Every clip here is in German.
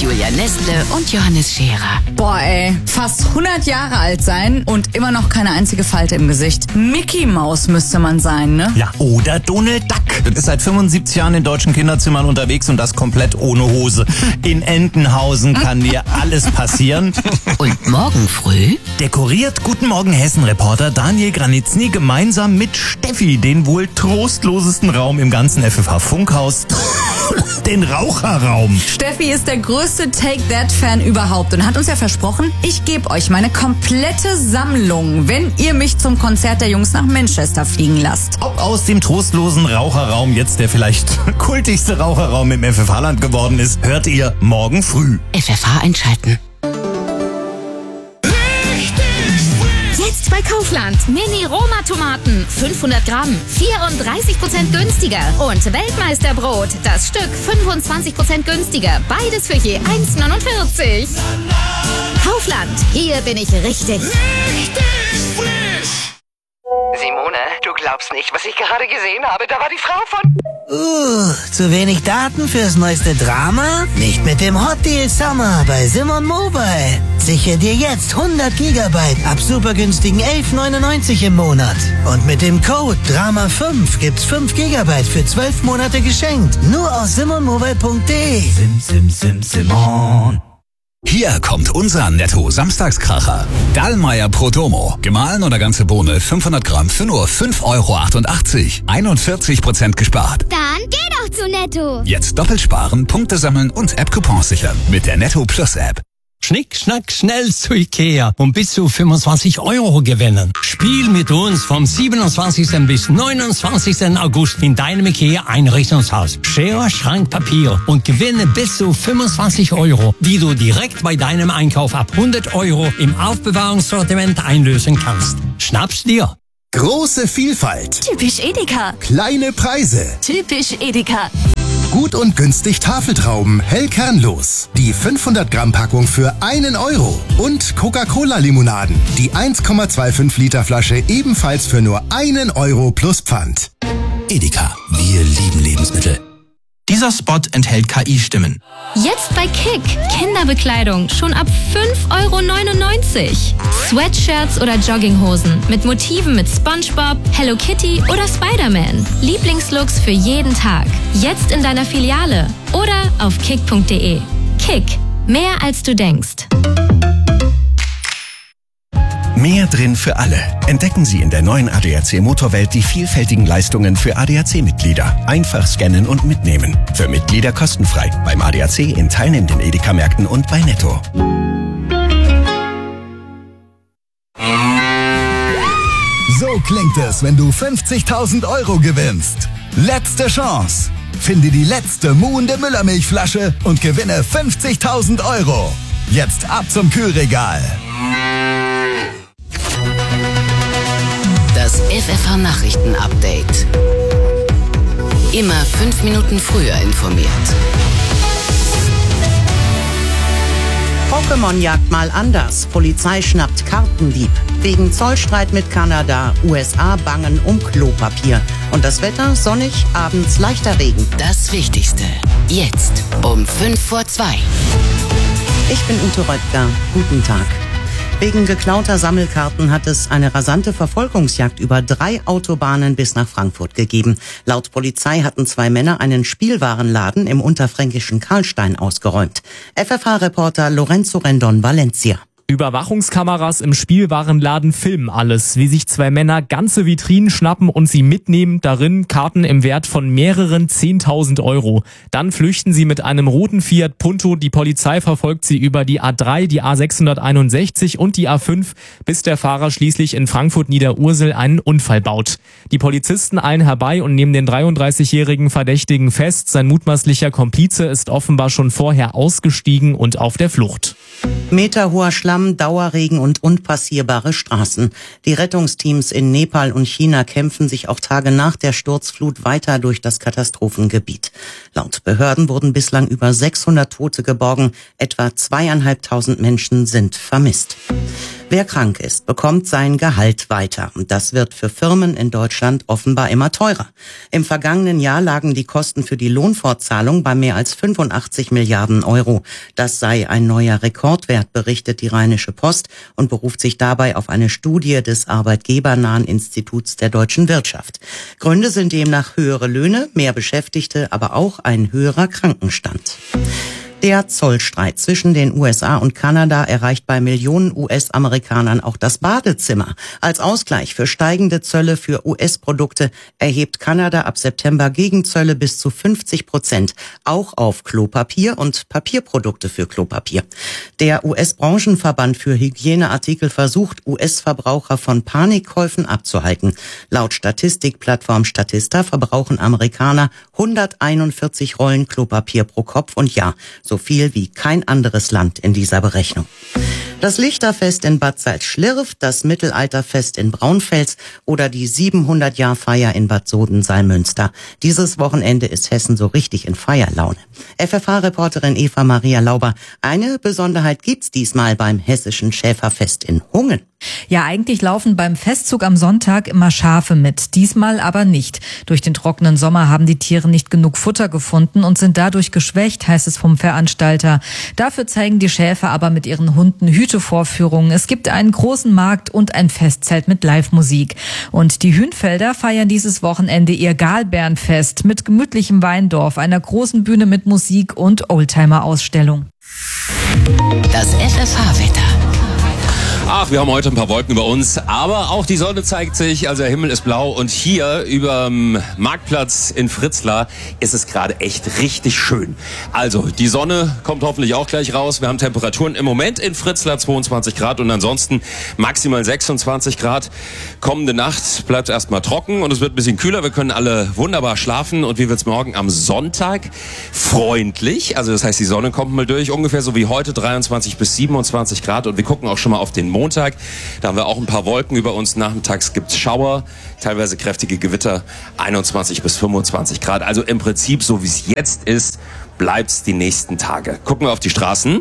Julia Nestle und Johannes Scherer. Boah ey, fast 100 Jahre alt sein und immer noch keine einzige Falte im Gesicht. Mickey Maus müsste man sein, ne? Ja, oder Donald Duck. Das ist seit 75 Jahren in deutschen Kinderzimmern unterwegs und das komplett ohne Hose. In Entenhausen kann dir alles passieren. Und morgen früh Dekoriert Guten Morgen Hessen-Reporter Daniel Granitzny gemeinsam mit Steffi den wohl trostlosesten Raum im ganzen FFH-Funkhaus, den Raucherraum. Steffi ist der größte Take-That-Fan überhaupt und hat uns ja versprochen, ich gebe euch meine komplette Sammlung, wenn ihr mich zum Konzert der Jungs nach Manchester fliegen lasst. Ob aus dem trostlosen Raucherraum jetzt der vielleicht kultigste Raucherraum im FFH-Land geworden ist, hört ihr morgen früh. FFH einschalten. Jetzt bei Kaufland. Mini-Roma-Tomaten. 500 Gramm. 34% günstiger. Und Weltmeisterbrot. Das Stück 25% günstiger. Beides für je 1,49. Kaufland. Hier bin ich richtig. Simone, du glaubst nicht, was ich gerade gesehen habe. Da war die Frau von... Zu wenig Daten fürs neueste Drama? Nicht mit dem Hot Deal Summer bei Simon Mobile. Sichere dir jetzt 100 Gigabyte ab super günstigen 11,99 im Monat. Und mit dem Code DRAMA5 gibt's 5 Gigabyte für 12 Monate geschenkt. Nur aus simonmobile.de. Simon. Hier kommt unser Netto-Samstagskracher. Dallmayr Prodomo. Gemahlen oder ganze Bohne 500 Gramm für nur 5,88 €. 41% gespart. Dann geh doch zu Netto. Jetzt doppelt sparen, Punkte sammeln und App-Coupons sichern mit der Netto Plus App. Schnick, schnack, schnell zu Ikea und bis zu 25 € gewinnen. Spiel mit uns vom 27. bis 29. August in deinem Ikea Einrichtungshaus. Schere, Schrank, Papier und gewinne bis zu 25 €, die du direkt bei deinem Einkauf ab 100 € im Aufbewahrungssortiment einlösen kannst. Schnapp's dir! Große Vielfalt. Typisch Edeka. Kleine Preise. Typisch Edeka. Gut und günstig Tafeltrauben, hell kernlos. Die 500 Gramm Packung für 1 €. Und Coca-Cola-Limonaden. Die 1,25 Liter Flasche ebenfalls für nur 1 € plus Pfand. Edeka. Wir lieben Lebensmittel. Dieser Spot enthält KI-Stimmen. Jetzt bei Kick. Kinderbekleidung schon ab 5,99 €. Sweatshirts oder Jogginghosen mit Motiven mit SpongeBob, Hello Kitty oder Spider-Man. Lieblingslooks für jeden Tag. Jetzt in deiner Filiale oder auf kick.de. Kick. Mehr als du denkst. Mehr drin für alle. Entdecken Sie in der neuen ADAC Motorwelt die vielfältigen Leistungen für ADAC-Mitglieder. Einfach scannen und mitnehmen. Für Mitglieder kostenfrei. Beim ADAC in teilnehmenden Edeka-Märkten und bei Netto. So klingt es, wenn du 50.000 € gewinnst. Letzte Chance. Finde die letzte muhende Müllermilchflasche und gewinne 50.000 €. Jetzt ab zum Kühlregal. Das FFH-Nachrichten-Update. Immer 5 Minuten früher informiert. Pokémon jagt mal anders. Polizei schnappt Kartendieb. Wegen Zollstreit mit Kanada. USA bangen um Klopapier. Und das Wetter sonnig, abends leichter Regen. Das Wichtigste. Jetzt um 2:05. Ich bin Ute Röttger. Guten Tag. Wegen geklauter Sammelkarten hat es eine rasante Verfolgungsjagd über 3 Autobahnen bis nach Frankfurt gegeben. Laut Polizei hatten 2 Männer einen Spielwarenladen im unterfränkischen Karlstein ausgeräumt. FFH-Reporter Lorenzo Rendon, Valencia. Überwachungskameras im Spielwarenladen filmen alles, wie sich 2 Männer ganze Vitrinen schnappen und sie mitnehmen, darin Karten im Wert von mehreren 10.000 €. Dann flüchten sie mit einem roten Fiat Punto. Die Polizei verfolgt sie über die A3, die A661 und die A5, bis der Fahrer schließlich in Frankfurt-Niederursel einen Unfall baut. Die Polizisten eilen herbei und nehmen den 33-jährigen Verdächtigen fest. Sein mutmaßlicher Komplize ist offenbar schon vorher ausgestiegen und auf der Flucht. Meterhoher Schlamm, Dauerregen und unpassierbare Straßen. Die Rettungsteams in Nepal und China kämpfen sich auch Tage nach der Sturzflut weiter durch das Katastrophengebiet. Laut Behörden wurden bislang über 600 Tote geborgen, etwa 2.500 Menschen sind vermisst. Wer krank ist, bekommt sein Gehalt weiter. Und das wird für Firmen in Deutschland offenbar immer teurer. Im vergangenen Jahr lagen die Kosten für die Lohnfortzahlung bei mehr als 85 Milliarden Euro. Das sei ein neuer Rekordwert, berichtet die Rheinische Post und beruft sich dabei auf eine Studie des arbeitgebernahen Instituts der deutschen Wirtschaft. Gründe sind demnach höhere Löhne, mehr Beschäftigte, aber auch ein höherer Krankenstand. Der Zollstreit zwischen den USA und Kanada erreicht bei Millionen US-Amerikanern auch das Badezimmer. Als Ausgleich für steigende Zölle für US-Produkte erhebt Kanada ab September Gegenzölle bis zu 50%, auch auf Klopapier und Papierprodukte für Klopapier. Der US-Branchenverband für Hygieneartikel versucht, US-Verbraucher von Panikkäufen abzuhalten. Laut Statistikplattform Statista verbrauchen Amerikaner 141 Rollen Klopapier pro Kopf und Jahr. So viel wie kein anderes Land in dieser Berechnung. Das Lichterfest in Bad Salzschlirf, das Mittelalterfest in Braunfels oder die 700-Jahr-Feier in Bad Soden-Salmünster. Dieses Wochenende ist Hessen so richtig in Feierlaune. FFH-Reporterin Eva Maria Lauber, eine Besonderheit gibt's diesmal beim hessischen Schäferfest in Hungen. Ja, eigentlich laufen beim Festzug am Sonntag immer Schafe mit, diesmal aber nicht. Durch den trockenen Sommer haben die Tiere nicht genug Futter gefunden und sind dadurch geschwächt, heißt es vom Veranstalter. Dafür zeigen die Schäfer aber mit ihren Hunden Hütevorführungen. Es gibt einen großen Markt und ein Festzelt mit Live-Musik. Und die Hünfelder feiern dieses Wochenende ihr Galbärenfest mit gemütlichem Weindorf, einer großen Bühne mit Musik und Oldtimer-Ausstellung. Das FFH-Wetter. Ach, wir haben heute ein paar Wolken über uns, aber auch die Sonne zeigt sich, also der Himmel ist blau und hier überm Marktplatz in Fritzlar ist es gerade echt richtig schön. Also die Sonne kommt hoffentlich auch gleich raus. Wir haben Temperaturen im Moment in Fritzlar 22 Grad und ansonsten maximal 26 Grad. Kommende Nacht bleibt es erstmal trocken und es wird ein bisschen kühler. Wir können alle wunderbar schlafen und wie wird's morgen am Sonntag? Freundlich, also das heißt die Sonne kommt mal durch, ungefähr so wie heute 23 bis 27 Grad und wir gucken auch schon mal auf den Montag. Da haben wir auch ein paar Wolken über uns. Nachmittags gibt's Schauer, teilweise kräftige Gewitter, 21 bis 25 Grad. Also im Prinzip, so wie es jetzt ist, bleibt's die nächsten Tage. Gucken wir auf die Straßen.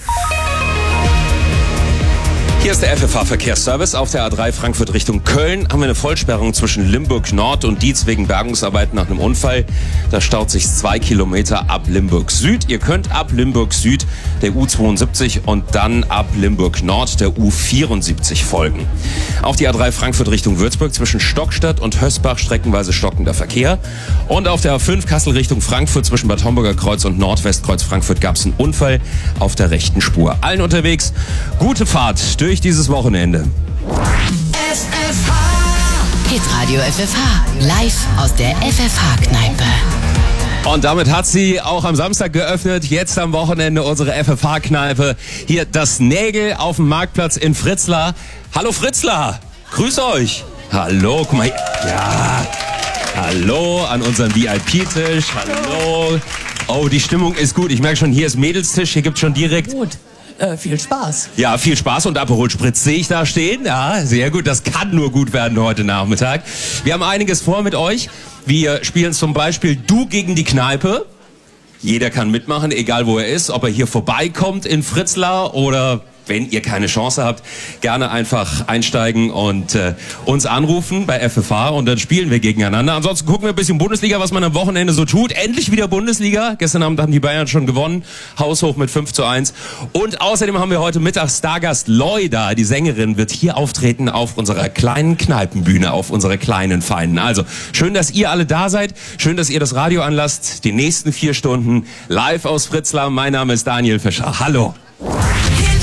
Hier ist der FFH-Verkehrsservice. Auf der A3 Frankfurt Richtung Köln haben wir eine Vollsperrung zwischen Limburg Nord und Dietz wegen Bergungsarbeiten nach einem Unfall. Da staut sich 2 Kilometer ab Limburg Süd. Ihr könnt ab Limburg Süd der U72 und dann ab Limburg Nord der U74 folgen. Auf die A3 Frankfurt Richtung Würzburg zwischen Stockstadt und Hösbach streckenweise stockender Verkehr. Und auf der A5 Kassel Richtung Frankfurt zwischen Bad Homburger Kreuz und Nordwestkreuz Frankfurt gab es einen Unfall auf der rechten Spur. Allen unterwegs, gute Fahrt durch dieses Wochenende. FFH. Hitradio FFH. Live aus der FFH-Kneipe. Und damit hat sie auch am Samstag geöffnet. Jetzt am Wochenende unsere FFH-Kneipe. Hier das Nägel auf dem Marktplatz in Fritzlar. Hallo Fritzlar, grüß euch. Hallo, guck mal hier. Ja, hallo an unseren VIP-Tisch. Hallo. Oh, die Stimmung ist gut. Ich merke schon, hier ist Mädelstisch. Hier gibt's schon direkt... Gut. Viel Spaß. Ja, viel Spaß und Aperol Spritz sehe ich da stehen. Ja, sehr gut. Das kann nur gut werden heute Nachmittag. Wir haben einiges vor mit euch. Wir spielen zum Beispiel Du gegen die Kneipe. Jeder kann mitmachen, egal wo er ist. Ob er hier vorbeikommt in Fritzlar oder... Wenn ihr keine Chance habt, gerne einfach einsteigen und uns anrufen bei FFH und dann spielen wir gegeneinander. Ansonsten gucken wir ein bisschen Bundesliga, was man am Wochenende so tut. Endlich wieder Bundesliga. Gestern Abend haben die Bayern schon gewonnen. Haushoch mit 5:1. Und außerdem haben wir heute Mittag Stargast Loida. Die Sängerin wird hier auftreten auf unserer kleinen Kneipenbühne, auf unserer kleinen Feinen. Also schön, dass ihr alle da seid. Schön, dass ihr das Radio anlasst. Die nächsten 4 Stunden live aus Fritzlar. Mein Name ist Daniel Fischer. Hallo.